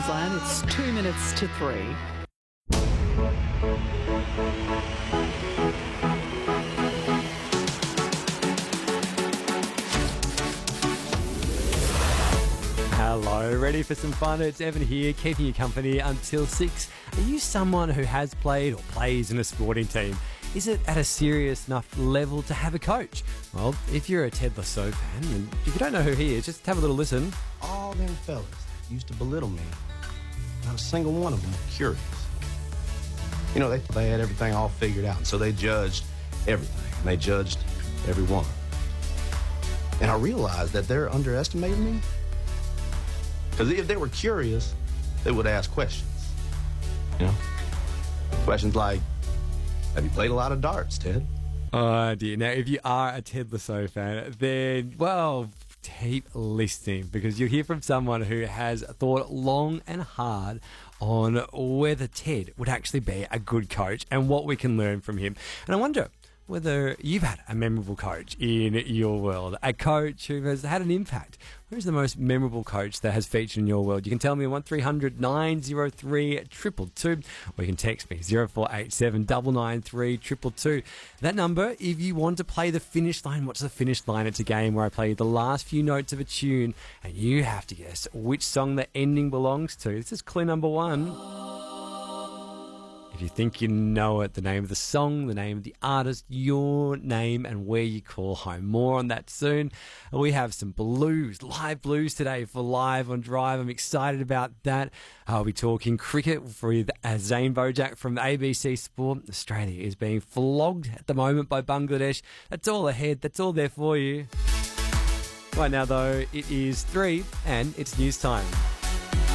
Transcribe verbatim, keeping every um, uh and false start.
Queensland. It's two minutes to three. Hello, ready for some fun? It's Evan here, keeping you company until six. Are you someone who has played or plays in a sporting team? Is it at a serious enough level to have a coach? Well, if you're a Ted Lasso fan, and if you don't know who he is, just have a little listen. All them fellas that used to belittle me, not a single one of them were curious. You know, they, they had everything all figured out, and so they judged everything. And they judged everyone. And I realized that they're underestimating me. Because if they were curious, they would ask questions. You know? Questions like, have you played a lot of darts, Ted? Oh dear. Now, if you are a Ted Lasso fan, then, well, keep listening, because you'll hear from someone who has thought long and hard on whether Ted would actually be a good coach and what we can learn from him. And I wonder whether you've had a memorable coach in your world, a coach who has had an impact. Who's the most memorable coach that has featured in your world? You can tell me on one three hundred nine oh three two two two, or you can text me zero four eight seven nine nine three two two two. That number, if you want to play the finish line. What's the finish line? It's a game where I play the last few notes of a tune and you have to guess which song the ending belongs to. This is clue number one. If you think you know it, the name of the song, the name of the artist, your name, and where you call home. More on that soon. We have some blues, live blues today for Live on Drive. I'm excited about that. I'll be talking cricket with Zane Bojak from A B C Sport. Australia is being flogged at the moment by Bangladesh. That's all ahead. That's all there for you. Right now, though, it is three and it's news time.